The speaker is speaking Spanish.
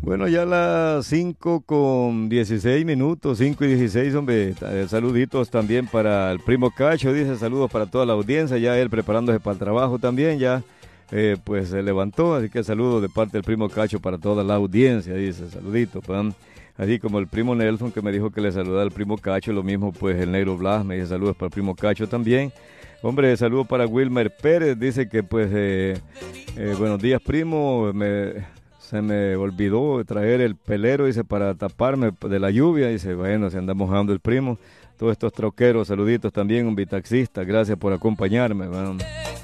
Bueno, ya las 5:16, 5:16, hombre. Saluditos también para el primo Cacho, dice saludos para toda la audiencia, ya él preparándose para el trabajo también, ya pues se levantó, así que saludos de parte del primo Cacho para toda la audiencia, dice saluditos, pan. Así como el primo Nelson que me dijo que le saludaba al primo Cacho, lo mismo pues el negro Blas me dice saludos para el primo Cacho también. Hombre, saludos para Wilmer Pérez, dice que pues buenos días primo, se me olvidó traer el pelero, dice, para taparme de la lluvia. Dice, bueno, se anda mojando el primo. Todos estos troqueros, saluditos también, un bitaxista. Gracias por acompañarme. Bueno.